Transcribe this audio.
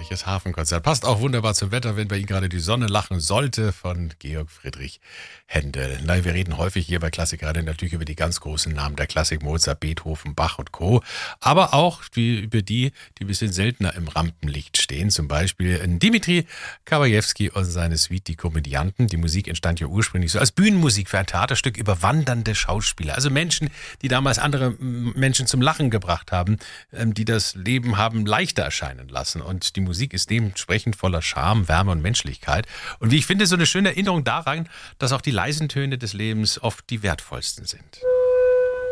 herrliches Hafenkonzert. Passt auch wunderbar zum Wetter, wenn bei Ihnen gerade die Sonne lachen sollte, von Georg Friedrich Händel. Nein, wir reden häufig hier bei Klassikradio natürlich über die ganz großen Namen der Klassik, Mozart, Beethoven, Bach und Co. Aber auch über die ein bisschen seltener im Rampenlicht stehen. Zum Beispiel Dimitri Kawajewski und seine Suite Die Komödianten. Die Musik entstand ja ursprünglich so als Bühnenmusik für ein Theaterstück über wandernde Schauspieler. Also Menschen, die damals andere Menschen zum Lachen gebracht haben, die das Leben haben leichter erscheinen lassen. Und die Musik ist dementsprechend voller Charme, Wärme und Menschlichkeit. Und wie ich finde, so eine schöne Erinnerung daran, dass auch die leisen Töne des Lebens oft die wertvollsten sind.